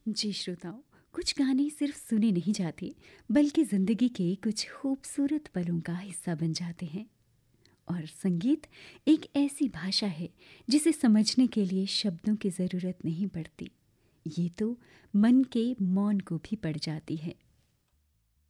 जी श्रोताओं, कुछ गाने सिर्फ सुने नहीं जाते बल्कि जिंदगी के कुछ खूबसूरत पलों का हिस्सा बन जाते हैं। और संगीत एक ऐसी भाषा है जिसे समझने के लिए शब्दों की ज़रूरत नहीं पड़ती। ये तो मन के मौन को भी पड़ जाती है।